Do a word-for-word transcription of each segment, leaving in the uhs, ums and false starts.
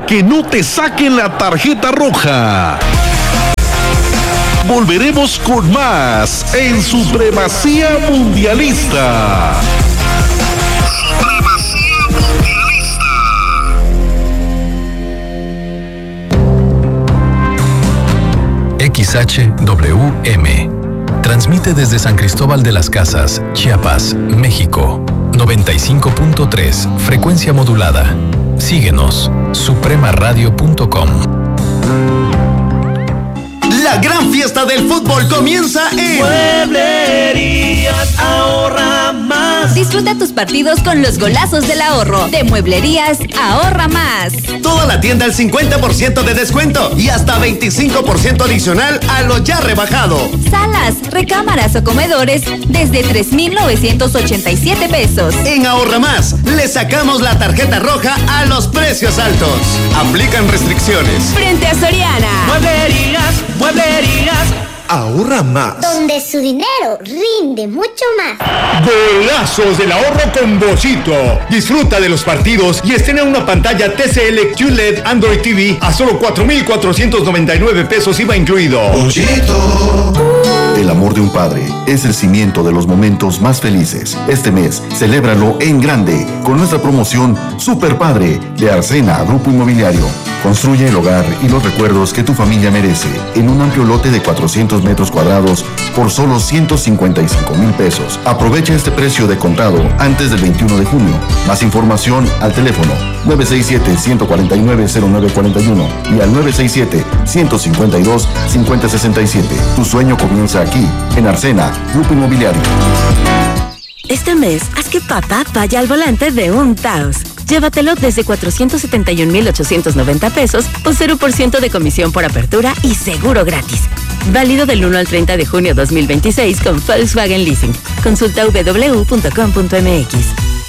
que no te saquen la tarjeta roja. Volveremos con más en Supremacía Mundialista. Supremacía Mundialista. X H W M transmite desde San Cristóbal de las Casas, Chiapas, México. noventa y cinco punto tres, frecuencia modulada. Síguenos, suprema radio punto com. La gran fiesta del fútbol comienza en Mueblerías Ahorra Más. Disfruta tus partidos con los golazos del ahorro. De Mueblerías Ahorra Más. Toda la tienda al cincuenta por ciento de descuento y hasta veinticinco por ciento adicional a lo ya rebajado. Salas, recámaras o comedores desde tres mil novecientos ochenta y siete pesos. En Ahorra Más le sacamos la tarjeta roja a los precios altos. Aplican restricciones. Frente a Soriana. Mueblerías, mueblerías. Ahorra Más, donde su dinero rinde mucho más. Golazos del ahorro con Bollito. Disfruta de los partidos y estrena una pantalla T C L Q L E D Android T V a solo cuatro mil cuatrocientos noventa y nueve pesos I V A incluido. Bollito. El amor de un padre es el cimiento de los momentos más felices. Este mes, celébralo en grande con nuestra promoción Super Padre de Arsena Grupo Inmobiliario. Construye el hogar y los recuerdos que tu familia merece en un amplio lote de cuatrocientos metros cuadrados por solo ciento cincuenta y cinco mil pesos. Aprovecha este precio de contado antes del veintiuno de junio. Más información al teléfono nueve seis siete, uno cuatro nueve, cero nueve cuatro uno y al nueve seis siete, uno cinco dos, cinco cero seis siete. Tu sueño comienza aquí, en Arsena Grupo Inmobiliario. Este mes, haz que papá vaya al volante de un Taos. Llévatelo desde cuatrocientos setenta y un mil ochocientos noventa pesos o cero por ciento de comisión por apertura y seguro gratis. Válido del uno al treinta de junio dos mil veintiséis con Volkswagen Leasing. Consulta doble u doble u doble u punto com punto m x.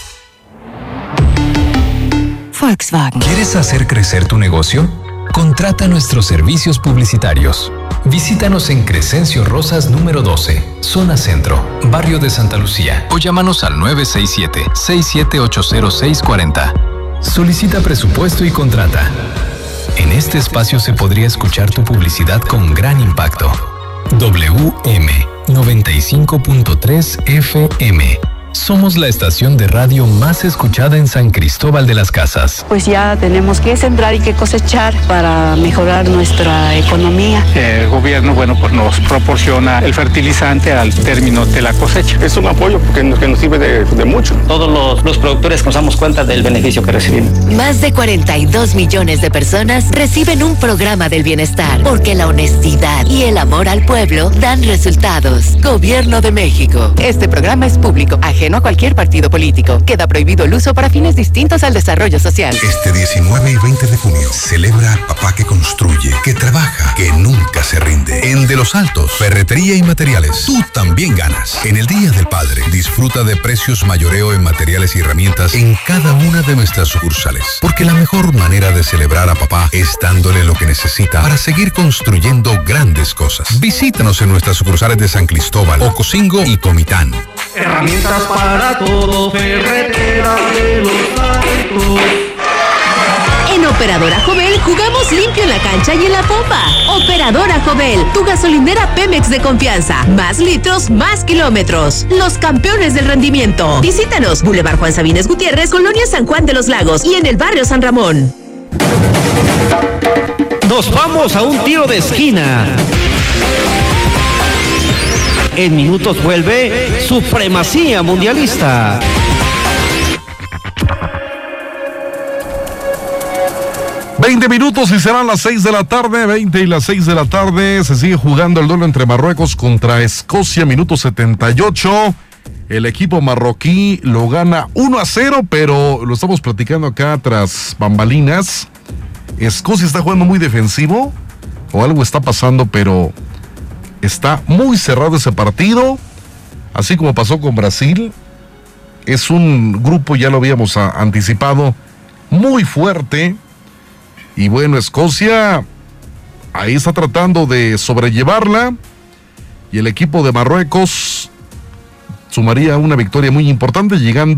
Volkswagen. ¿Quieres hacer crecer tu negocio? Contrata nuestros servicios publicitarios. Visítanos en Crescencio Rosas número doce, Zona Centro, Barrio de Santa Lucía, o llámanos al nueve seis siete, seis siete ocho cero seis cuatro cero. Solicita presupuesto y contrata. En este espacio se podría escuchar tu publicidad con gran impacto. W M noventa y cinco punto tres F M. Somos la estación de radio más escuchada en San Cristóbal de las Casas. Pues ya tenemos que sembrar y que cosechar para mejorar nuestra economía. El gobierno, bueno, pues nos proporciona el fertilizante al término de la cosecha. Es un apoyo que nos, que nos sirve de, de mucho. Todos los, los productores nos damos cuenta del beneficio que recibimos. Más de cuarenta y dos millones de personas reciben un programa del bienestar, porque la honestidad y el amor al pueblo dan resultados. Gobierno de México. Este programa es público, ajeno a cualquier partido político. Queda prohibido el uso para fines distintos al desarrollo social. Este diecinueve y veinte de junio celebra a papá que construye, que trabaja, que nunca se rinde. En De los Altos, ferretería y materiales, tú también ganas. En el Día del Padre, disfruta de precios mayoreo en materiales y herramientas en cada una de nuestras sucursales. Porque la mejor manera de celebrar a papá es dándole lo que necesita para seguir construyendo grandes cosas. Visítanos en nuestras sucursales de San Cristóbal, Ocosingo y Comitán. Herramientas para todo, ferretera de los Altos. En Operadora Jovel jugamos limpio en la cancha y en la pompa. Operadora Jovel, tu gasolinera Pemex de confianza. Más litros, más kilómetros. Los campeones del rendimiento. Visítanos, Boulevard Juan Sabines Gutiérrez, Colonia San Juan de los Lagos y en el barrio San Ramón. Nos vamos a un tiro de esquina. En minutos vuelve Supremacía Mundialista. veinte minutos y serán las seis de la tarde, veinte y las seis de la tarde. Se sigue jugando el duelo entre Marruecos contra Escocia, minuto setenta y ocho. El equipo marroquí lo gana uno a cero, pero lo estamos platicando acá tras bambalinas. Escocia está jugando muy defensivo, o algo está pasando, pero está muy cerrado ese partido, así como pasó con Brasil. Es un grupo, ya lo habíamos a, anticipado, muy fuerte. Y bueno, Escocia ahí está tratando de sobrellevarla. Y el equipo de Marruecos sumaría una victoria muy importante, llegando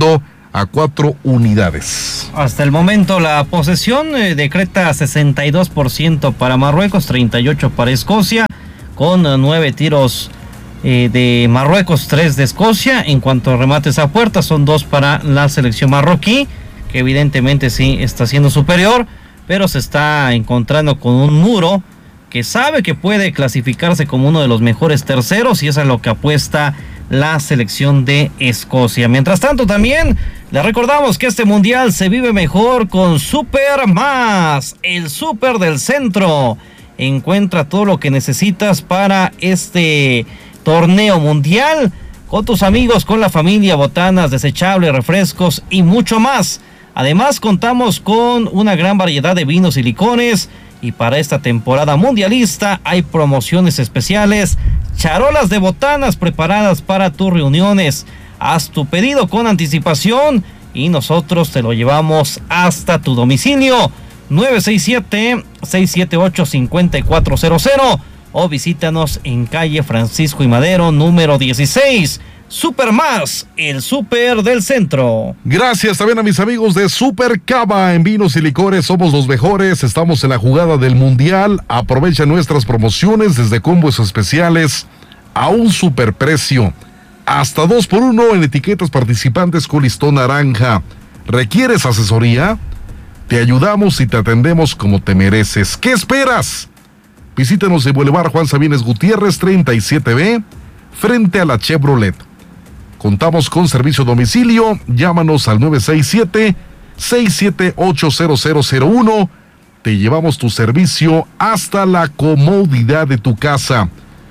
a cuatro unidades. Hasta el momento la posesión eh, decreta sesenta y dos por ciento para Marruecos, treinta y ocho por ciento para Escocia, con nueve tiros eh, de Marruecos, tres de Escocia. En cuanto a remates a puerta, son dos para la selección marroquí, que evidentemente sí está siendo superior, pero se está encontrando con un muro que sabe que puede clasificarse como uno de los mejores terceros, y eso es lo que apuesta la selección de Escocia. Mientras tanto, también le recordamos que este mundial se vive mejor con Super Más, el Super del Centro. Encuentra todo lo que necesitas para este torneo mundial con tus amigos, con la familia, botanas, desechables, refrescos y mucho más. Además, contamos con una gran variedad de vinos y licores, y para esta temporada mundialista hay promociones especiales, charolas de botanas preparadas para tus reuniones. Haz tu pedido con anticipación y nosotros te lo llevamos hasta tu domicilio. nueve seis siete, seis siete ocho, cinco cuatro cero cero o visítanos en calle Francisco y Madero número dieciséis. Super Más, el Super del Centro. Gracias también a mis amigos de Super Cava. En vinos y licores somos los mejores. Estamos en la jugada del mundial. Aprovecha nuestras promociones desde combos especiales a un superprecio. Hasta dos por uno en etiquetas participantes con listón naranja. ¿Requieres asesoría? Te ayudamos y te atendemos como te mereces. ¿Qué esperas? Visítanos en Boulevard Juan Sabines Gutiérrez treinta y siete B, frente a la Chevrolet. Contamos con servicio a domicilio. Llámanos al nueve seis siete, seis siete ocho, cero cero cero uno. Te llevamos tu servicio hasta la comodidad de tu casa.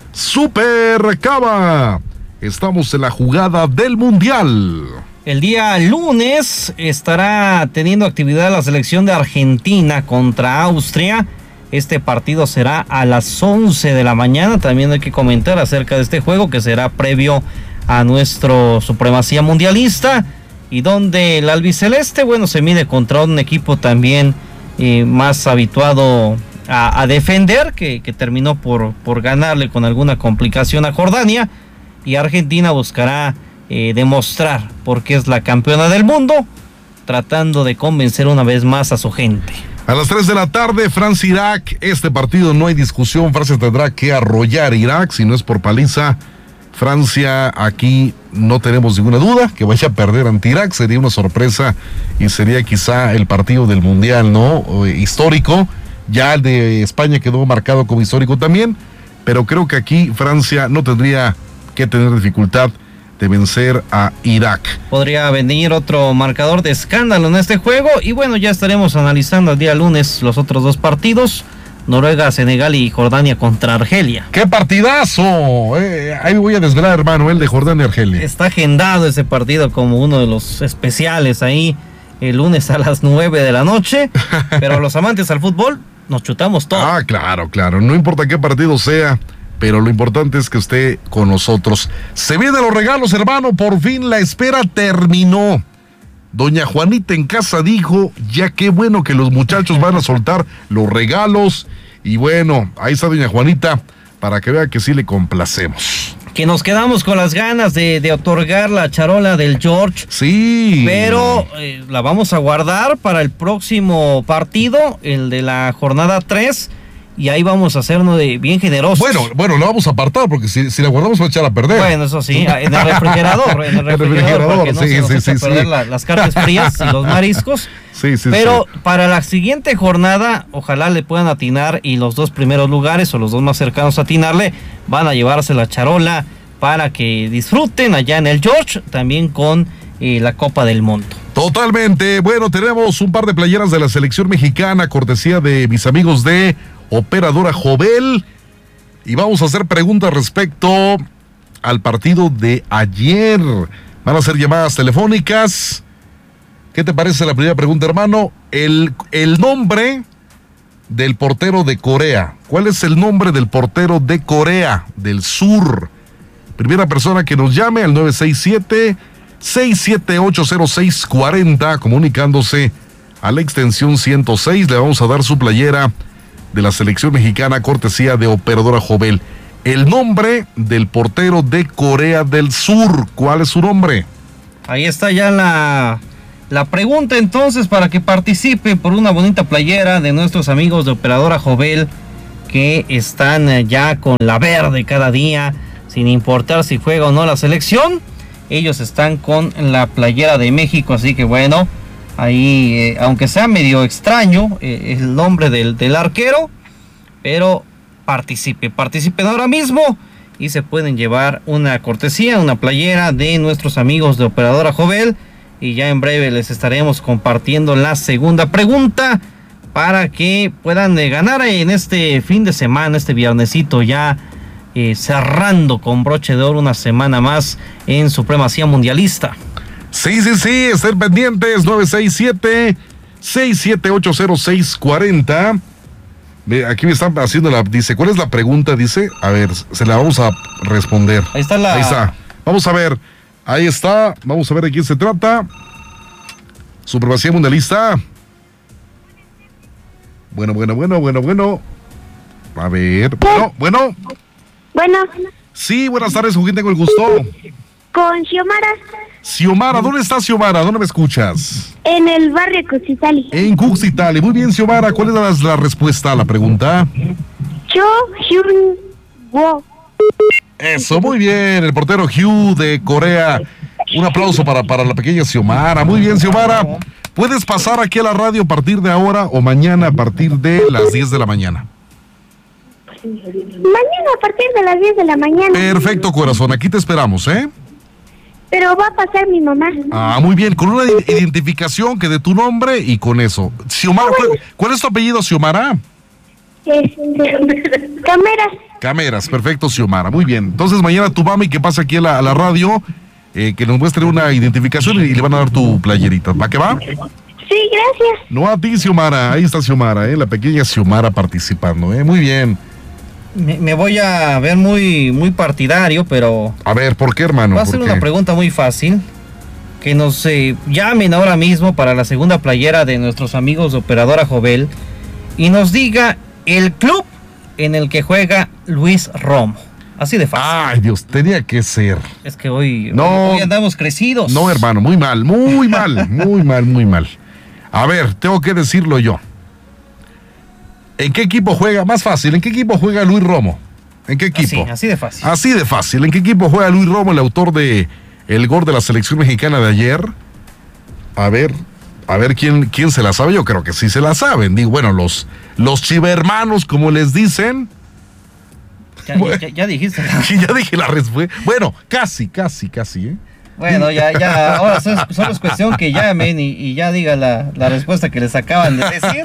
Super Cava. Estamos en la jugada del mundial. El día lunes estará teniendo actividad la selección de Argentina contra Austria. Este partido será a las once de la mañana. También hay que comentar acerca de este juego, que será previo a nuestro supremacía mundialista, y donde el albiceleste, bueno, se mide contra un equipo también eh, más habituado a, a defender, que, que terminó por, por ganarle con alguna complicación a Jordania, y Argentina buscará eh, demostrar por qué es la campeona del mundo, tratando de convencer una vez más a su gente. A las tres de la tarde, Francia-Irak. Este partido no hay discusión. Francia tendrá que arrollar a Irak, si no es por paliza. Francia, aquí no tenemos ninguna duda que vaya a perder ante Irak. Sería una sorpresa y sería quizá el partido del mundial, ¿no? O, eh, histórico. Ya el de España quedó marcado como histórico también, pero creo que aquí Francia no tendría que tener dificultad de vencer a Irak. Podría venir otro marcador de escándalo en este juego, y bueno, ya estaremos analizando el día lunes los otros dos partidos: Noruega, Senegal y Jordania contra Argelia. ¡Qué partidazo! Eh, ahí voy a desvelar, hermano, el de Jordania y Argelia. Está agendado ese partido como uno de los especiales ahí el lunes a las nueve de la noche, pero los amantes al fútbol nos chutamos todo. Ah, claro, claro, no importa qué partido sea, pero lo importante es que esté con nosotros. Se vienen los regalos, hermano, por fin la espera terminó. Doña Juanita en casa dijo, ya qué bueno que los muchachos van a soltar los regalos. Y bueno, ahí está doña Juanita, para que vea que sí le complacemos. Que nos quedamos con las ganas de, de otorgar la charola del George. Sí. Pero eh, la vamos a guardar para el próximo partido, el de la jornada tres. Y ahí vamos a hacernos de bien generosos. Bueno, bueno, lo vamos a apartar, porque si, si la guardamos va a echar a perder. Bueno, eso sí, en el refrigerador. En el refrigerador, refrigerador para que no sí, se nos sí, eche sí, a perder sí. La, las carnes frías y los mariscos. Sí, sí, Pero sí. para la siguiente jornada, ojalá le puedan atinar, y los dos primeros lugares, o los dos más cercanos a atinarle, van a llevarse la charola para que disfruten allá en el George, también con eh, la Copa del Mundo. Totalmente. Bueno, tenemos un par de playeras de la selección mexicana, cortesía de mis amigos de Operadora Jovel, y vamos a hacer preguntas respecto al partido de ayer. Van a ser llamadas telefónicas. ¿Qué te parece la primera pregunta, hermano? El, el nombre del portero de Corea. ¿Cuál es el nombre del portero de Corea del Sur? Primera persona que nos llame al nueve seis siete, seis siete ocho, cero seis cuatro cero, comunicándose a la extensión ciento seis. Le vamos a dar su playera de la selección mexicana, cortesía de Operadora Jovel. El nombre del portero de Corea del Sur, ¿cuál es su nombre? Ahí está ya la La pregunta entonces para que participe por una bonita playera de nuestros amigos de Operadora Jovel, que están ya con la verde cada día, sin importar si juega o no la selección. Ellos están con la playera de México, así que bueno, ahí, eh, aunque sea medio extraño eh, el nombre del, del arquero, pero participe, participen ahora mismo y se pueden llevar una cortesía, una playera de nuestros amigos de Operadora Jovel. Y ya en breve les estaremos compartiendo la segunda pregunta para que puedan eh, ganar en este fin de semana, este viernesito ya eh, cerrando con broche de oro una semana más en Supremacía Mundialista. Sí, sí, sí, estén pendientes, nueve seis siete, seis siete ocho cero, seis cuatro cero. Aquí me están haciendo la, dice, ¿cuál es la pregunta? Dice, a ver, se la vamos a responder. Ahí está la... Ahí está, vamos a ver. Ahí está, vamos a ver de quién se trata. Supremacía Mundialista. Bueno, bueno, bueno, bueno, bueno. A ver, bueno, bueno. Bueno. Sí, buenas tardes, ¿con quién tengo el gusto? Con Xiomara. Xiomara, ¿dónde estás, Xiomara? ¿Dónde me escuchas? En el barrio Cuxitali. En Cuxitali, muy bien, Xiomara. ¿Cuál es la, la respuesta a la pregunta? Cho Hyun Wo. Eso, muy bien, el portero Hugh de Corea. Un aplauso para, para la pequeña Xiomara. Muy bien, Xiomara. Puedes pasar aquí a la radio a partir de ahora o mañana a partir de las diez de la mañana. Mañana a partir de las diez de la mañana. Perfecto, corazón. Aquí te esperamos, ¿eh? Pero va a pasar mi mamá. Ah, muy bien. Con una identificación que de tu nombre y con eso. Xiomara, ¿cuál, ¿cuál es tu apellido, Xiomara? Este, Cameras. Cameras, perfecto, Xiomara. Muy bien. Entonces mañana tu mami que pasa aquí a la, a la radio, eh, que nos muestre una identificación y, y le van a dar tu playerita. ¿Va que va? Sí, gracias. No a ti, Xiomara. Ahí está Xiomara, eh, la pequeña Xiomara participando, eh. Muy bien. Me, me voy a ver muy, muy partidario, pero... A ver, ¿por qué, hermano? Va a ser una pregunta muy fácil. Que nos eh, llamen ahora mismo para la segunda playera de nuestros amigos de Operadora Jovel y nos diga el club en el que juega Luis Romo. Así de fácil. Ay, Dios, tenía que ser. Es que hoy, no, hoy andamos crecidos. No, hermano, muy mal, muy mal, muy mal, muy mal. A ver, tengo que decirlo yo. ¿En qué equipo juega? Más fácil, ¿en qué equipo juega Luis Romo? ¿En qué equipo? Así, así de fácil. Así de fácil. ¿En qué equipo juega Luis Romo, el autor de el gol de la selección mexicana de ayer? A ver, a ver quién, quién se la sabe. Yo creo que sí se la saben. Digo, bueno, los, los chivermanos, como les dicen. Ya, bueno, ya, ya dijiste. Ya dije la respuesta. Bueno, casi, casi, casi, ¿eh? Bueno, ya, ya, ahora solo, solo es cuestión que llamen y, y ya diga la, la respuesta que les acaban de decir.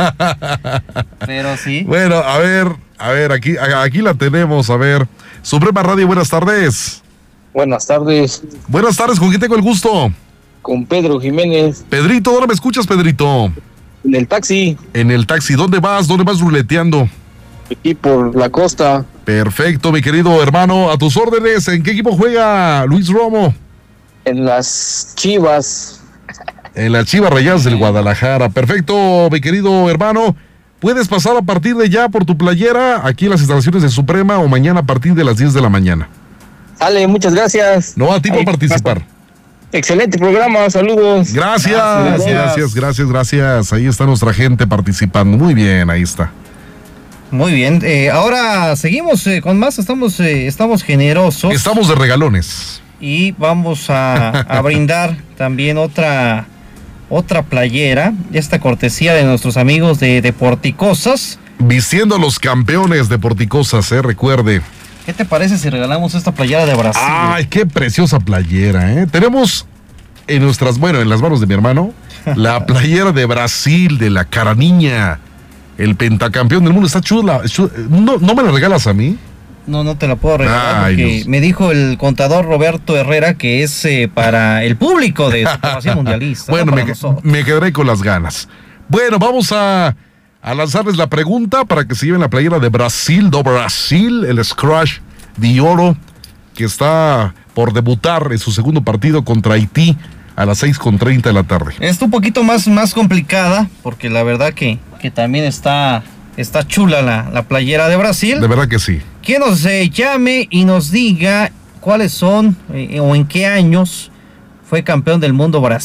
Pero sí. Bueno, a ver, a ver, aquí, aquí la tenemos, a ver. Suprema Radio, buenas tardes. Buenas tardes. Buenas tardes, ¿con quién tengo el gusto? Con Pedro Jiménez. Pedrito, ¿dónde me escuchas, Pedrito? En el taxi. En el taxi, ¿dónde vas? ¿Dónde vas ruleteando? Aquí por la costa. Perfecto, mi querido hermano, a tus órdenes. ¿En qué equipo juega Luis Romo? En las Chivas. En las Chivas Rayadas del Guadalajara. Perfecto, mi querido hermano. Puedes pasar a partir de ya por tu playera aquí en las instalaciones de Suprema o mañana a partir de las diez de la mañana. Sale, muchas gracias. No, a ti por participar. Excelente programa, saludos. Gracias, gracias, gracias, gracias, gracias. Ahí está nuestra gente participando. Muy bien, ahí está. Muy bien, eh, ahora seguimos eh, con más, estamos, eh, estamos generosos. Estamos de regalones. Y vamos a, a brindar también otra, otra playera, esta cortesía de nuestros amigos de Deporticosas. Vistiendo a los campeones de Deporticosas, eh, recuerde. ¿Qué te parece si regalamos esta playera de Brasil? Ay, qué preciosa playera, ¿eh? Tenemos en nuestras, bueno, en las manos de mi hermano, la playera de Brasil, de la cara niña, el pentacampeón del mundo. Está chula. ¿No, no me la regalas a mí? No, no te la puedo regalar. Ay, porque Dios. Me dijo el contador Roberto Herrera que es eh, para el público de Supremacía Mundialista. Bueno, no me, me quedaré con las ganas. Bueno, vamos a, a lanzarles la pregunta para que se lleven la playera de Brasil, do Brasil, el Scratch de Oro, que está por debutar en su segundo partido contra Haití a las seis con treinta de la tarde. Está un poquito más, más complicada, porque la verdad que, que también está, está chula la, la playera de Brasil. De verdad que sí. Que nos eh, llame y nos diga cuáles son eh, o en qué años fue campeón del mundo Brasil.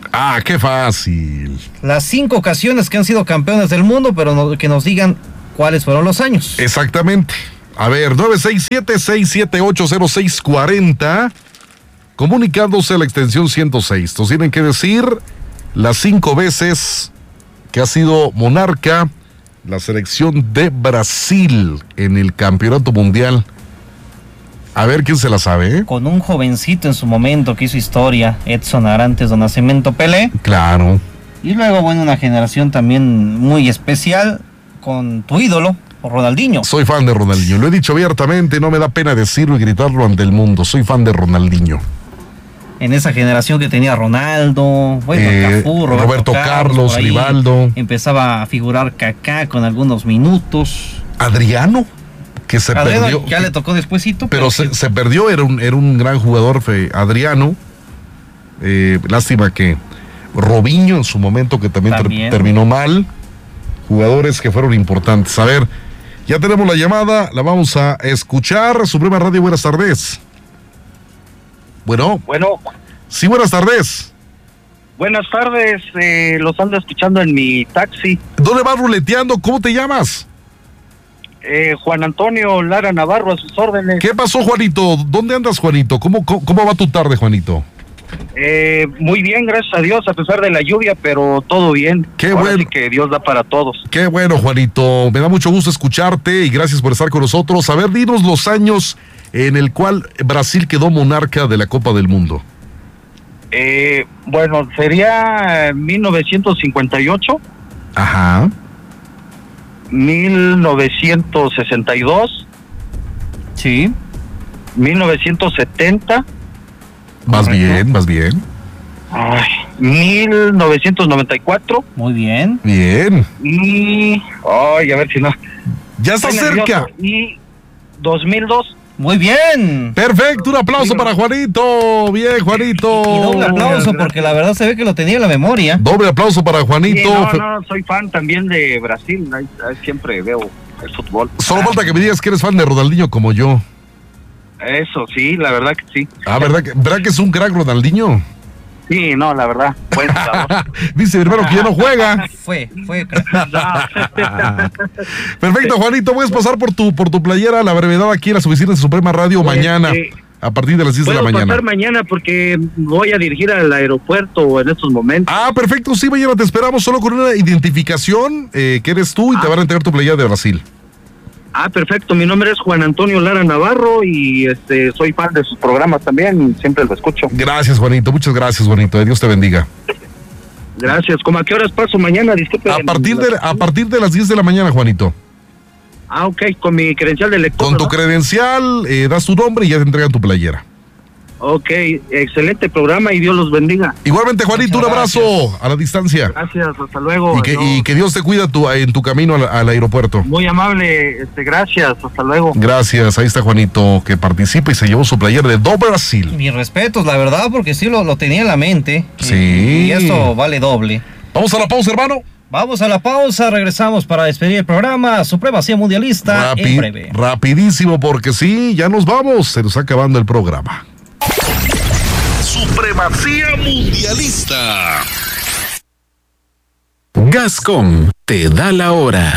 Ah, qué fácil. Las cinco ocasiones que han sido campeones del mundo, pero no, que nos digan cuáles fueron los años. Exactamente. A ver, nueve seis siete, seis siete ocho, cero seis cuatro cero, comunicándose a la extensión ciento seis. Nos tienen que decir las cinco veces que ha sido monarca la selección de Brasil en el campeonato mundial. A ver quién se la sabe, ¿eh? Con un jovencito en su momento que hizo historia, Edson Arantes do Nascimento Pelé. Claro. Y luego, bueno, una generación también muy especial con tu ídolo, Ronaldinho. Soy fan de Ronaldinho, lo he dicho abiertamente, no me da pena decirlo y gritarlo ante el mundo. Soy fan de Ronaldinho. En esa generación que tenía Ronaldo, bueno, eh, Cafú, Roberto, Roberto Carlos, Carlos Rivaldo. Empezaba a figurar Kaká con algunos minutos. Adriano, que se Adriano perdió. Ya que, le tocó despuésito. Pero, pero se, que... se perdió, era un, era un gran jugador, fe, Adriano. Eh, lástima que Robinho en su momento, que también, también. Ter, terminó mal. Jugadores que fueron importantes. A ver, ya tenemos la llamada, la vamos a escuchar. Suprema Radio, buenas tardes. Bueno. Bueno. Sí, buenas tardes. Buenas tardes, eh, los ando escuchando en mi taxi. ¿Dónde vas ruleteando? ¿Cómo te llamas? Eh, Juan Antonio Lara Navarro, a sus órdenes. ¿Qué pasó, Juanito? ¿Dónde andas, Juanito? ¿Cómo, cómo, cómo va tu tarde, Juanito? Eh, muy bien, gracias a Dios, a pesar de la lluvia, pero todo bien. Qué Ahora bueno. sí que Dios da para todos. Qué bueno, Juanito. Me da mucho gusto escucharte y gracias por estar con nosotros. A ver, dinos los años en el cual Brasil quedó monarca de la Copa del Mundo. Eh, bueno, sería mil novecientos cincuenta y ocho. Ajá. mil novecientos sesenta y dos. Sí. mil novecientos setenta. Más bien, más bien. Ay, mil novecientos noventa y cuatro. Muy bien. Bien. Y... Ay, a ver si no... Ya está Estoy cerca. nervioso. Y dos mil dos. Muy bien. Perfecto, un aplauso para Juanito. Bien, Juanito. Y doble aplauso porque la verdad se ve que lo tenía en la memoria. Doble aplauso para Juanito. Sí, no, no, soy fan también de Brasil. Ahí, ahí siempre veo el fútbol. Solo falta que me digas que eres fan de Ronaldinho como yo. Eso, sí, la verdad que sí. Ah, ¿verdad que, ¿verdad que es un crack Ronaldinho? Sí, no, la verdad. Buen jugador. Dice mi hermano que ya no juega. Fue, fue. Perfecto, Juanito, puedes pasar por tu por tu playera a la brevedad aquí en las oficinas de Suprema Radio Pues, mañana, eh, a partir de las diez de la Puedo mañana. pasar mañana porque voy a dirigir al aeropuerto en estos momentos. Ah, perfecto, sí, mañana te esperamos solo con una identificación eh, que eres tú y ah. te van a entregar tu playera de Brasil. Ah, perfecto. Mi nombre es Juan Antonio Lara Navarro y este soy fan de sus programas también. Siempre lo escucho. Gracias, Juanito. Muchas gracias, Juanito. Dios te bendiga. Gracias. ¿Cómo a qué horas paso mañana? Disculpe. A partir de a partir de las diez de la mañana, Juanito. Ah, ok. Con mi credencial de lector. Con tu ¿no? credencial, eh, das tu nombre y ya te entregan tu playera. Ok. Excelente programa y Dios los bendiga. Igualmente, Juanito, un abrazo a la distancia. Gracias. Hasta luego. Y que, no. y que Dios te cuida tu, en tu camino al, al aeropuerto. Muy amable. Este, gracias. Hasta luego. Gracias. Ahí está Juanito, que participa y se llevó su playera de Do Brasil. Mis respetos, la verdad, porque sí lo, lo tenía en la mente. Sí. Y, y eso vale doble. Vamos a la pausa, hermano. Vamos a la pausa, regresamos para despedir el programa Supremacía Mundialista Rapi- en breve. Rapidísimo, porque sí, ya nos vamos, se nos está acabando el programa. Supremacía Mundialista. Gascom te da la hora.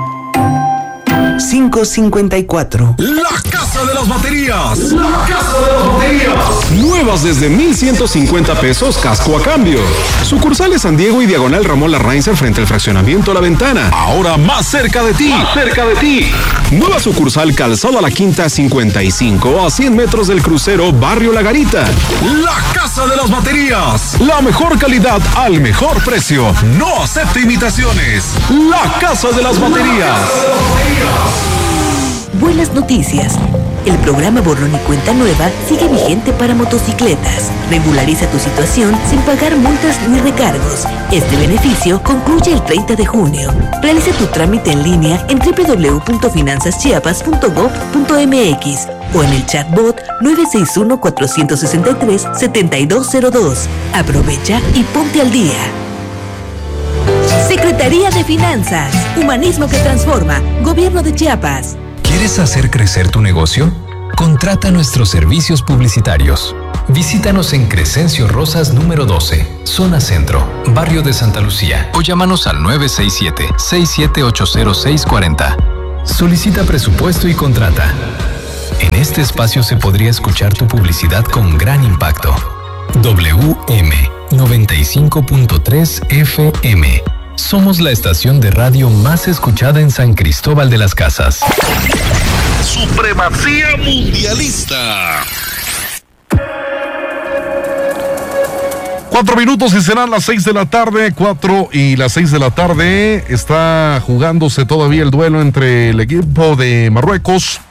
cinco cincuenta y cuatro. La Casa de las Baterías. La Casa de las Baterías. Nuevas desde mil ciento cincuenta pesos casco a cambio. Sucursales San Diego y Diagonal Ramón Larrainzer frente al fraccionamiento La Ventana. Ahora más cerca de ti. Más cerca de ti. Nueva sucursal Calzada La Quinta cincuenta y cinco a cien metros del crucero Barrio La Garita. La Casa de las Baterías. La mejor calidad al mejor precio. No acepte imitaciones. La Casa de las Baterías. Buenas noticias. El programa Borrón y Cuenta Nueva sigue vigente para motocicletas. Regulariza tu situación sin pagar multas ni recargos. Este beneficio concluye el treinta de junio. Realiza tu trámite en línea en doble u doble u doble u punto finanzas chiapas punto gob punto eme equis o en el chatbot nueve seis uno, cuatro seis tres, siete dos cero dos. Aprovecha y ponte al día. Secretaría de Finanzas. Humanismo que transforma. Gobierno de Chiapas. ¿Quieres hacer crecer tu negocio? Contrata nuestros servicios publicitarios. Visítanos en Crescencio Rosas número doce, zona centro, barrio de Santa Lucía, o llámanos al nueve seis siete, seis siete ocho cero seis cuatro cero. Solicita presupuesto y contrata. En este espacio se podría escuchar tu publicidad con gran impacto. W M noventa y cinco punto tres F M. Somos la estación de radio más escuchada en San Cristóbal de las Casas. Supremacía mundialista. Cuatro minutos y serán las seis de la tarde, cuatro y las seis de la tarde. Está jugándose todavía el duelo entre el equipo de Marruecos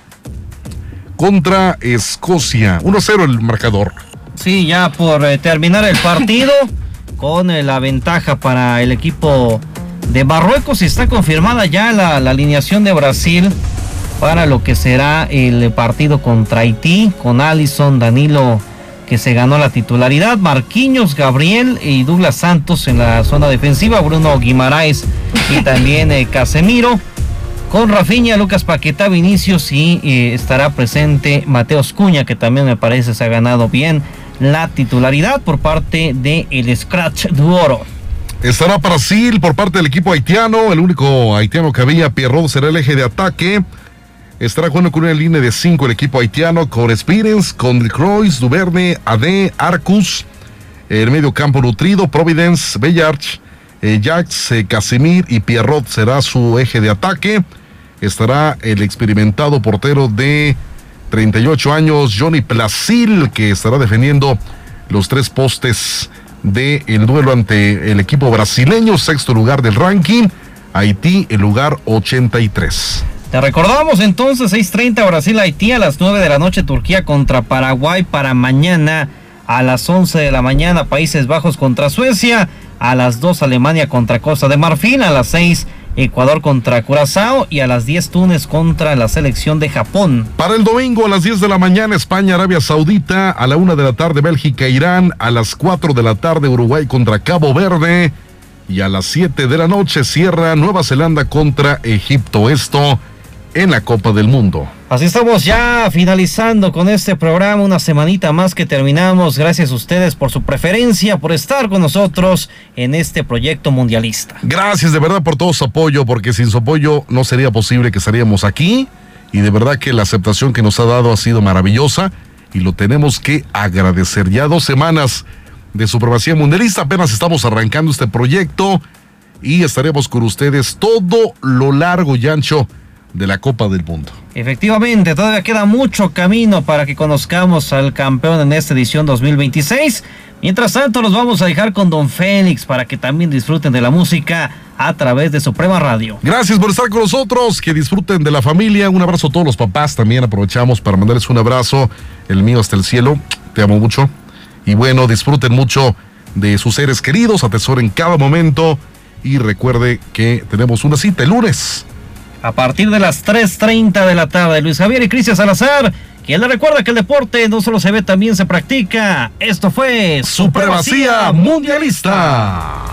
contra Escocia. uno a cero el marcador. Sí, ya por eh, terminar el partido, con eh, la ventaja para el equipo de Marruecos. Está confirmada ya la, la alineación de Brasil para lo que será el partido contra Haití, con Alisson, Danilo, que se ganó la titularidad, Marquinhos, Gabriel y Douglas Santos en la zona defensiva, Bruno Guimaraes y también eh, Casemiro, con Rafinha, Lucas Paquetá, Vinicius y eh, estará presente Mateus Cunha, que también me parece se ha ganado bien la titularidad por parte de el Scratch Duoro. Estará Brasil por parte del equipo haitiano, el único haitiano que había, Pierrot, será el eje de ataque. Estará jugando con una línea de cinco el equipo haitiano, con Spirens, con Croix, Duverne, Ade, Arcus, el medio campo nutrido, Providence, Bellarch, eh, Jax, eh, Casimir y Pierrot será su eje de ataque. Estará el experimentado portero de treinta y ocho años, Johnny Placil, que estará defendiendo los tres postes del duelo ante el equipo brasileño, sexto lugar del ranking, Haití el lugar ochenta y tres. Te recordamos entonces, seis treinta Brasil-Haití, a las nueve de la noche Turquía contra Paraguay, para mañana a las once de la mañana Países Bajos contra Suecia, a las dos Alemania contra Costa de Marfil, a las seis Ecuador contra Curazao y a las diez Túnez contra la selección de Japón. Para el domingo a las diez de la mañana España, Arabia Saudita, a la una de la tarde Bélgica, Irán, a las cuatro de la tarde Uruguay contra Cabo Verde y a las siete de la noche cierra Nueva Zelanda contra Egipto. Esto en la Copa del Mundo. Así estamos ya finalizando con este programa, una semanita más que terminamos. Gracias a ustedes por su preferencia, por estar con nosotros en este proyecto mundialista. Gracias de verdad por todo su apoyo, porque sin su apoyo no sería posible que estaríamos aquí, y de verdad que la aceptación que nos ha dado ha sido maravillosa y lo tenemos que agradecer. Ya dos semanas de Supremacía Mundialista, apenas estamos arrancando este proyecto y estaremos con ustedes todo lo largo y ancho de la Copa del Mundo. Efectivamente, todavía queda mucho camino para que conozcamos al campeón en esta edición dos mil veintiséis. Mientras tanto, los vamos a dejar con Don Félix para que también disfruten de la música a través de Suprema Radio. Gracias por estar con nosotros, que disfruten de la familia. Un abrazo a todos los papás, también aprovechamos para mandarles un abrazo, el mío hasta el cielo, te amo mucho. Y bueno, disfruten mucho de sus seres queridos, atesoren cada momento y recuerde que tenemos una cita el lunes a partir de las tres treinta de la tarde. Luis Javier y Cristian Salazar, quien le recuerda que el deporte no solo se ve, también se practica. Esto fue Supremacía Mundialista.